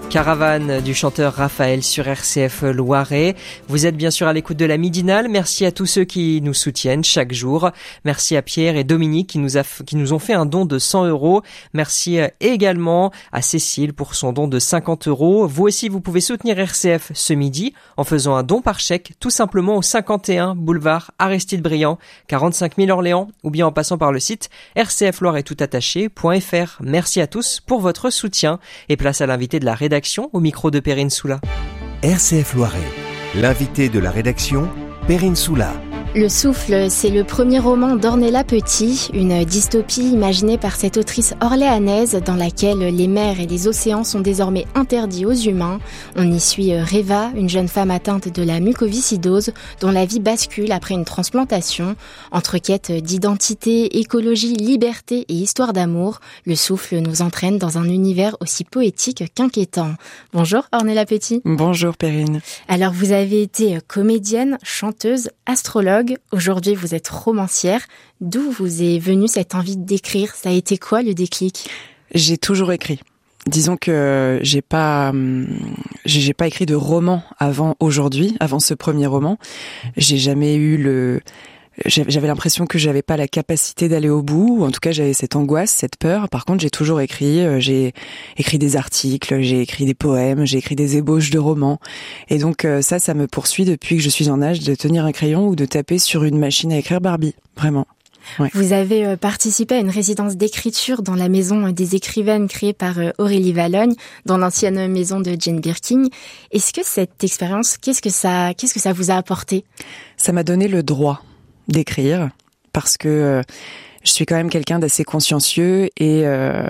Caravane du chanteur Raphaël sur RCF Loiret. Vous êtes bien sûr à l'écoute de la Midinale. Merci à tous ceux qui nous soutiennent chaque jour. Merci à Pierre et Dominique qui nous ont fait un don de 100 €. Merci également à Cécile pour son don de 50 €. Vous aussi, vous pouvez soutenir RCF ce midi en faisant un don par chèque, tout simplement au 51 boulevard Aristide Briand, 45 000 Orléans, ou bien en passant par le site rcfloiretoutattaché.fr. Merci à tous pour votre soutien et place à l'invité de la rédaction au micro de Perrine Soula. RCF Loiret, l'invité de la rédaction, Perrine Soula. Le Souffle, c'est le premier roman d'Ornella Petit, une dystopie imaginée par cette autrice orléanaise dans laquelle les mers et les océans sont désormais interdits aux humains. On y suit Reva, une jeune femme atteinte de la mucoviscidose dont la vie bascule après une transplantation. Entre quête d'identité, écologie, liberté et histoire d'amour, Le Souffle nous entraîne dans un univers aussi poétique qu'inquiétant. Bonjour Ornella Petit. Bonjour Perrine. Alors vous avez été comédienne, chanteuse, astrologue. Aujourd'hui, vous êtes romancière. D'où vous est venue cette envie d'écrire ? Ça a été quoi le déclic ? J'ai toujours écrit. Disons que j'ai pas écrit de roman avant ce premier roman. J'ai jamais eu j'avais l'impression que j'avais pas la capacité d'aller au bout, ou en tout cas j'avais cette angoisse, cette peur. Par contre, j'ai toujours écrit, j'ai écrit des articles, j'ai écrit des poèmes, j'ai écrit des ébauches de romans. Et donc ça me poursuit depuis que je suis en âge de tenir un crayon ou de taper sur une machine à écrire Barbie, vraiment. Ouais. Vous avez participé à une résidence d'écriture dans la maison des écrivaines créée par Aurélie Vallogne, dans l'ancienne maison de Jane Birkin. Est-ce que cette expérience, qu'est-ce que ça vous a apporté ? Ça m'a donné le droit d'écrire, parce que je suis quand même quelqu'un d'assez consciencieux et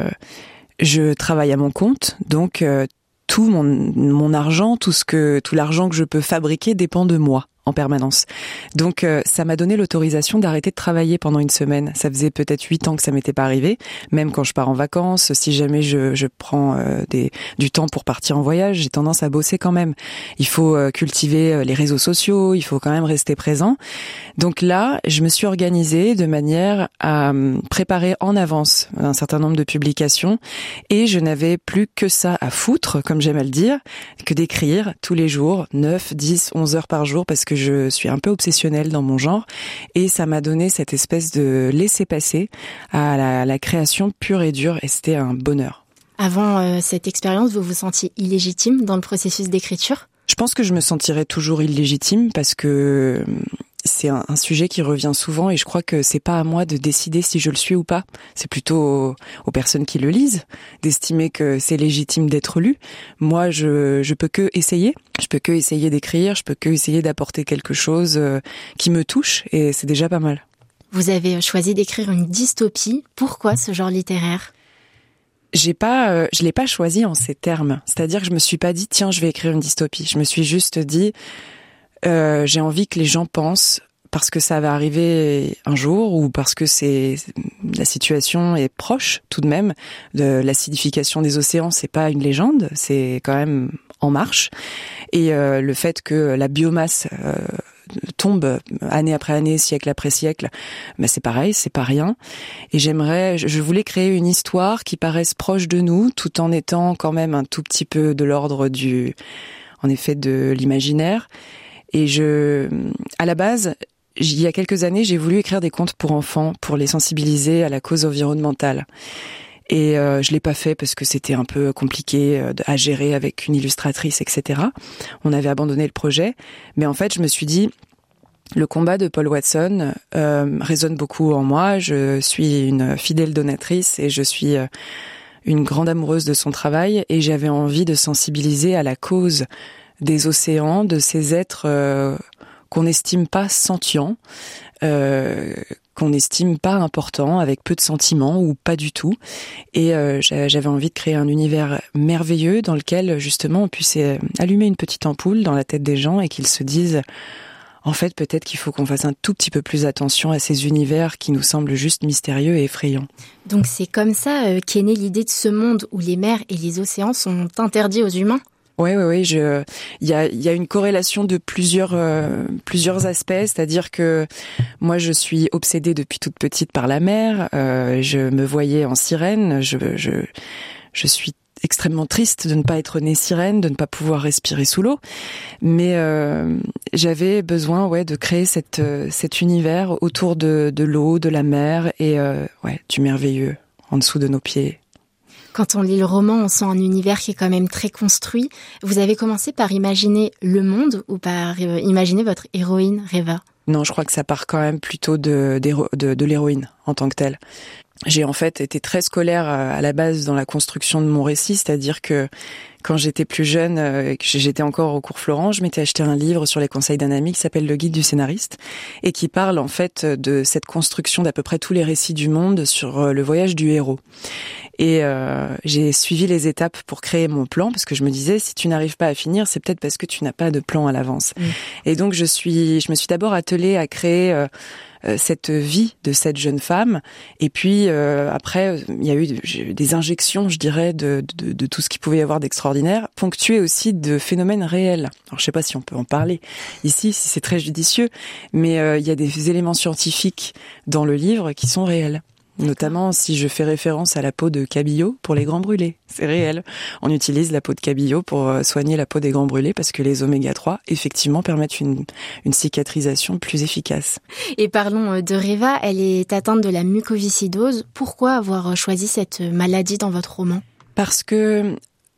je travaille à mon compte, donc tout mon argent, tout l'argent que je peux fabriquer dépend de moi en permanence. Donc ça m'a donné l'autorisation d'arrêter de travailler pendant une semaine. Ça faisait peut-être 8 ans que ça m'était pas arrivé, même quand je pars en vacances, si jamais je prends du temps pour partir en voyage, j'ai tendance à bosser quand même. Il faut cultiver les réseaux sociaux, il faut quand même rester présent. Donc là, je me suis organisée de manière à préparer en avance un certain nombre de publications et je n'avais plus que ça à foutre, comme j'aime à le dire, que d'écrire tous les jours, 9, 10, 11 heures par jour, parce que je suis un peu obsessionnelle dans mon genre et ça m'a donné cette espèce de laisser-passer à la création pure et dure et c'était un bonheur. Avant cette expérience, vous vous sentiez illégitime dans le processus d'écriture ? Je pense que je me sentirais toujours illégitime parce que c'est un sujet qui revient souvent et je crois que c'est pas à moi de décider si je le suis ou pas. C'est plutôt aux personnes qui le lisent d'estimer que c'est légitime d'être lu. Moi, je peux que essayer. Je peux que essayer d'écrire, je peux que essayer d'apporter quelque chose qui me touche et c'est déjà pas mal. Vous avez choisi d'écrire une dystopie. Pourquoi ce genre littéraire ? Je l'ai pas choisi en ces termes. C'est-à-dire que je me suis pas dit tiens, je vais écrire une dystopie. Je me suis juste dit j'ai envie que les gens pensent parce que ça va arriver un jour ou parce que la situation est proche tout de même de l'acidification des océans, c'est pas une légende, c'est quand même en marche et le fait que la biomasse tombe année après année, siècle après siècle, ben c'est pareil, c'est pas rien. Et je voulais créer une histoire qui paraisse proche de nous, tout en étant quand même un tout petit peu de l'ordre en effet, de l'imaginaire. Et à la base, il y a quelques années, j'ai voulu écrire des contes pour enfants, pour les sensibiliser à la cause environnementale. Et je l'ai pas fait parce que c'était un peu compliqué à gérer avec une illustratrice, etc. On avait abandonné le projet. Mais en fait, je me suis dit, le combat de Paul Watson résonne beaucoup en moi. Je suis une fidèle donatrice et je suis une grande amoureuse de son travail. Et j'avais envie de sensibiliser à la cause des océans, de ces êtres qu'on n'estime pas sentients, qu'on n'estime pas importants, avec peu de sentiments ou pas du tout. Et j'avais envie de créer un univers merveilleux dans lequel justement on puisse allumer une petite ampoule dans la tête des gens et qu'ils se disent en fait peut-être qu'il faut qu'on fasse un tout petit peu plus attention à ces univers qui nous semblent juste mystérieux et effrayants. Donc c'est comme ça qu'est née l'idée de ce monde où les mers et les océans sont interdits aux humains ? Oui. Il y a une corrélation de plusieurs aspects, c'est-à-dire que moi je suis obsédée depuis toute petite par la mer. Je me voyais en sirène. Je suis extrêmement triste de ne pas être née sirène, de ne pas pouvoir respirer sous l'eau. Mais j'avais besoin de créer cet univers autour de l'eau, de la mer et du merveilleux en dessous de nos pieds. Quand on lit le roman, on sent un univers qui est quand même très construit. Vous avez commencé par imaginer le monde ou par imaginer votre héroïne, Reva ? Non, je crois que ça part quand même plutôt de l'héroïne en tant que telle. J'ai en fait été très scolaire à la base dans la construction de mon récit, c'est-à-dire que quand j'étais plus jeune, que j'étais encore au cours Florent, je m'étais acheté un livre sur les conseils d'un ami qui s'appelle Le Guide du scénariste et qui parle en fait de cette construction d'à peu près tous les récits du monde sur le voyage du héros. Et j'ai suivi les étapes pour créer mon plan parce que je me disais si tu n'arrives pas à finir, c'est peut-être parce que tu n'as pas de plan à l'avance. Et donc je me suis d'abord attelée à créer cette vie de cette jeune femme et puis après il y a eu des injections, je dirais, de tout ce qu'il pouvait y avoir d'extraordinaire, ponctuées aussi de phénomènes réels. Alors je sais pas si on peut en parler ici, si c'est très judicieux, mais il y a des éléments scientifiques dans le livre qui sont réels. Notamment si je fais référence à la peau de cabillaud pour les grands brûlés. C'est réel. On utilise la peau de cabillaud pour soigner la peau des grands brûlés parce que les oméga 3, effectivement, permettent une cicatrisation plus efficace. Et parlons de Reva, elle est atteinte de la mucoviscidose. Pourquoi avoir choisi cette maladie dans votre roman ? Parce que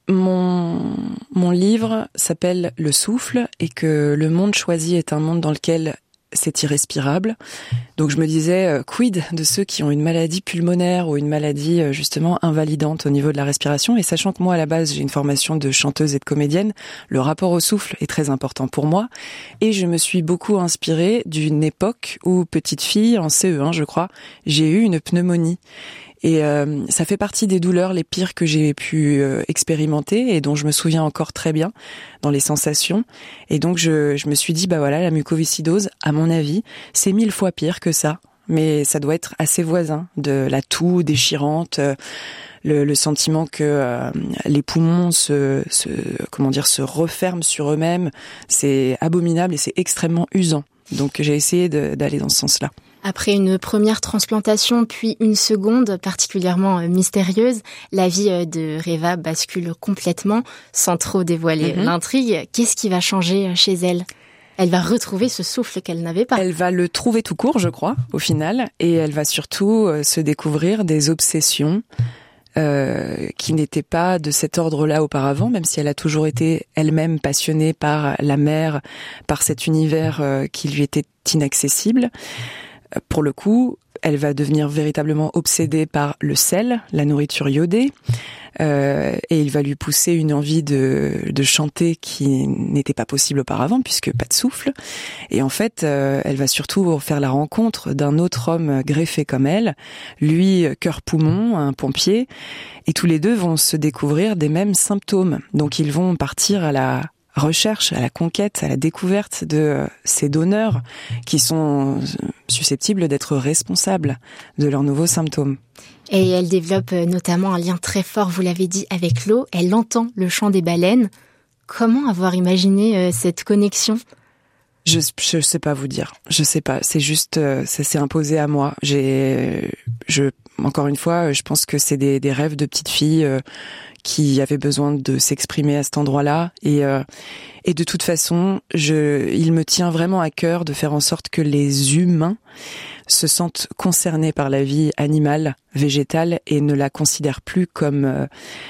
mon livre s'appelle Le Souffle et que le monde choisi est un monde dans lequel c'est irrespirable. Donc je me disais, quid de ceux qui ont une maladie pulmonaire ou une maladie justement invalidante au niveau de la respiration. Et sachant que moi, à la base, j'ai une formation de chanteuse et de comédienne, le rapport au souffle est très important pour moi. Et je me suis beaucoup inspirée d'une époque où, petite fille, en CE1, je crois, j'ai eu une pneumonie. Et ça fait partie des douleurs les pires que j'ai pu expérimenter et dont je me souviens encore très bien dans les sensations. Et donc je me suis dit, la mucoviscidose, à mon avis, c'est 1000 fois pire que ça. Mais ça doit être assez voisin de la toux déchirante, le sentiment que les poumons se referment sur eux-mêmes. C'est abominable et c'est extrêmement usant. Donc j'ai essayé d'aller dans ce sens-là. Après une première transplantation, puis une seconde particulièrement mystérieuse, la vie de Reva bascule complètement, sans trop dévoiler l'intrigue. Qu'est-ce qui va changer chez elle ? Elle va retrouver ce souffle qu'elle n'avait pas. Elle va le trouver tout court, je crois, au final, et elle va surtout se découvrir des obsessions qui n'étaient pas de cet ordre-là auparavant, même si elle a toujours été elle-même passionnée par la mer, par cet univers qui lui était inaccessible. Pour le coup, elle va devenir véritablement obsédée par le sel, la nourriture iodée, et il va lui pousser une envie de chanter qui n'était pas possible auparavant, puisque pas de souffle. Et en fait, elle va surtout faire la rencontre d'un autre homme greffé comme elle, lui, cœur-poumon, un pompier, et tous les deux vont se découvrir des mêmes symptômes. Donc ils vont partir à la recherche, à la conquête, à la découverte de ces donneurs qui sont susceptibles d'être responsables de leurs nouveaux symptômes. Et elle développe notamment un lien très fort, vous l'avez dit, avec l'eau. Elle entend le chant des baleines. Comment avoir imaginé cette connexion ? Je sais pas vous dire. Je sais pas. C'est juste, ça s'est imposé à moi. Encore une fois, je pense que c'est des rêves de petite fille qui avait besoin de s'exprimer à cet endroit-là. Et de toute façon, il me tient vraiment à cœur de faire en sorte que les humains se sentent concernés par la vie animale, végétale, et ne la considèrent plus comme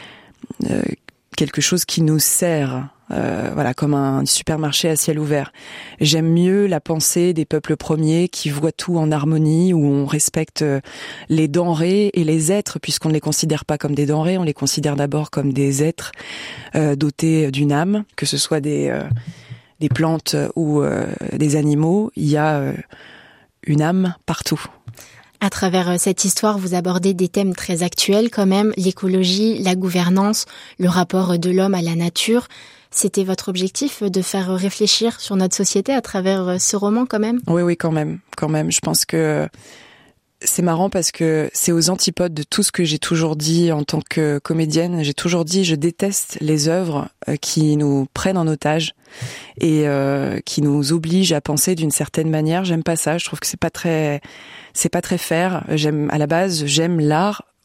quelque chose qui nous sert, comme un supermarché à ciel ouvert. J'aime mieux la pensée des peuples premiers qui voient tout en harmonie, où on respecte les denrées et les êtres, puisqu'on ne les considère pas comme des denrées, on les considère d'abord comme des êtres dotés d'une âme, que ce soit des plantes ou des animaux. Il y a une âme partout. À travers cette histoire, vous abordez des thèmes très actuels quand même, l'écologie, la gouvernance, le rapport de l'homme à la nature. C'était votre objectif de faire réfléchir sur notre société à travers ce roman quand même ? Oui, quand même. Je pense que c'est marrant parce que c'est aux antipodes de tout ce que j'ai toujours dit en tant que comédienne. J'ai toujours dit, je déteste les œuvres qui nous prennent en otage et qui nous obligent à penser d'une certaine manière. J'aime pas ça. Je trouve que c'est pas très fair. À la base, j'aime l'art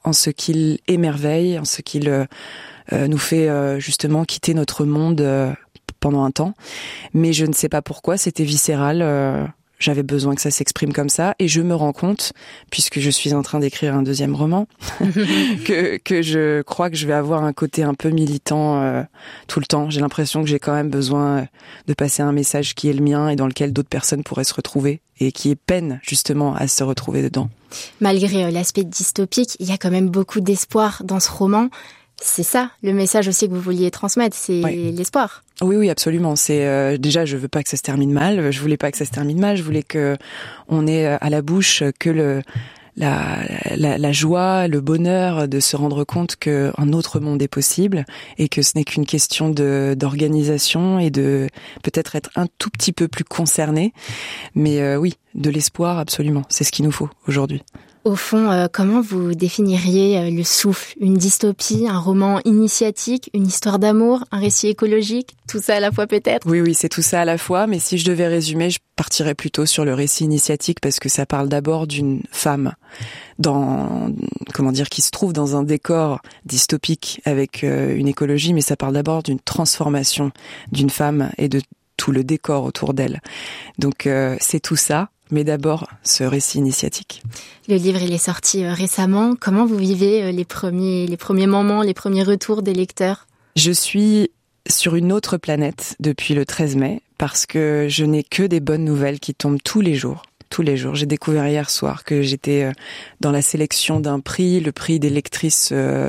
en ce qu'il émerveille, en ce qu'il nous fait justement quitter notre monde pendant un temps. Mais je ne sais pas pourquoi, c'était viscéral. J'avais besoin que ça s'exprime comme ça, et je me rends compte, puisque je suis en train d'écrire un deuxième roman, que je crois que je vais avoir un côté un peu militant tout le temps. J'ai l'impression que j'ai quand même besoin de passer un message qui est le mien et dans lequel d'autres personnes pourraient se retrouver, et qui peine justement à se retrouver dedans. Malgré l'aspect dystopique, il y a quand même beaucoup d'espoir dans ce roman. C'est ça, le message aussi que vous vouliez transmettre, c'est l'espoir. Oui, absolument. C'est déjà, je veux pas que ça se termine mal. Je voulais pas que ça se termine mal. Je voulais que on ait à la bouche que la joie, le bonheur de se rendre compte qu'un autre monde est possible, et que ce n'est qu'une question d'organisation et de peut-être être un tout petit peu plus concerné. Mais oui, de l'espoir, absolument. C'est ce qu'il nous faut aujourd'hui. Au fond, comment vous définiriez Le Souffle? Une dystopie, un roman initiatique, une histoire d'amour, un récit écologique? Tout ça à la fois peut-être? Oui, c'est tout ça à la fois, mais si je devais résumer, je partirais plutôt sur le récit initiatique, parce que ça parle d'abord d'une femme qui se trouve dans un décor dystopique avec une écologie, mais ça parle d'abord d'une transformation d'une femme et de tout le décor autour d'elle. Donc c'est tout ça. Mais d'abord, ce récit initiatique. Le livre, il est sorti récemment. Comment vous vivez les premiers moments, les premiers retours des lecteurs? Je suis sur une autre planète depuis le 13 mai, parce que je n'ai que des bonnes nouvelles qui tombent tous les jours. Tous les jours. J'ai découvert hier soir que j'étais dans la sélection d'un prix, le prix des lectrices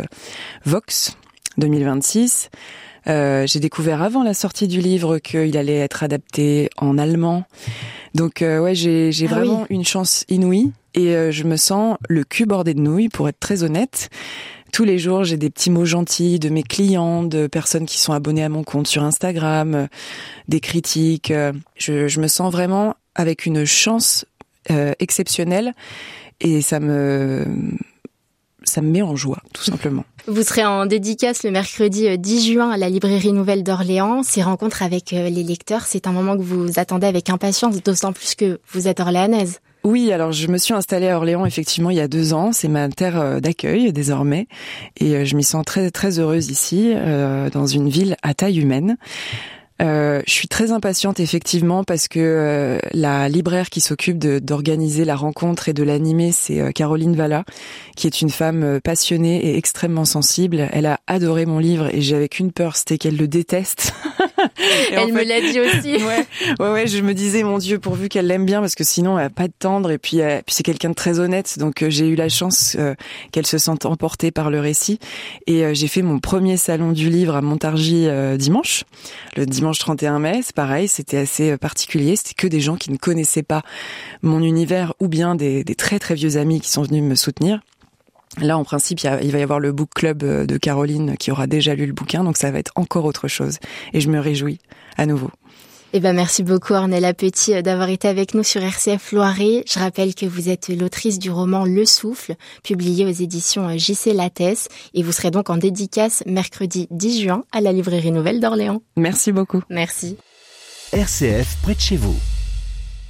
Vox 2026. J'ai découvert avant la sortie du livre qu'il allait être adapté en allemand. Donc j'ai vraiment une chance inouïe, et je me sens le cul bordé de nouilles, pour être très honnête. Tous les jours, j'ai des petits mots gentils de mes clients, de personnes qui sont abonnées à mon compte sur Instagram, des critiques. Je me sens vraiment avec une chance exceptionnelle, et ça me met en joie, tout simplement. Vous serez en dédicace le mercredi 10 juin à la librairie Nouvelle d'Orléans. Ces rencontres avec les lecteurs, c'est un moment que vous attendez avec impatience, d'autant plus que vous êtes orléanaise. Oui, alors je me suis installée à Orléans effectivement il y a 2 ans. C'est ma terre d'accueil désormais, et je m'y sens très très heureuse ici, dans une ville à taille humaine. Je suis très impatiente effectivement, parce que la libraire qui s'occupe d'organiser la rencontre et de l'animer, c'est Caroline Valla, qui est une femme passionnée et extrêmement sensible. Elle a adoré mon livre, et j'avais qu'une peur, c'était qu'elle le déteste. Elle me l'a dit aussi. Ouais, je me disais, mon Dieu, pourvu qu'elle l'aime bien, parce que sinon elle va pas être tendre, et puis c'est quelqu'un de très honnête, donc j'ai eu la chance qu'elle se sente emportée par le récit. Et j'ai fait mon premier salon du livre à Montargis dimanche, le dimanche 31 mai, c'est pareil, c'était assez particulier, c'était que des gens qui ne connaissaient pas mon univers, ou bien des très très vieux amis qui sont venus me soutenir. Là, en principe, il va y avoir le book club de Caroline qui aura déjà lu le bouquin, donc ça va être encore autre chose. Et je me réjouis à nouveau. Merci beaucoup Ornella Petit d'avoir été avec nous sur RCF Loiret. Je rappelle que vous êtes l'autrice du roman Le Souffle, publié aux éditions JC Lattès, et vous serez donc en dédicace mercredi 10 juin à la librairie Nouvelle d'Orléans. Merci beaucoup. Merci. RCF près de chez vous.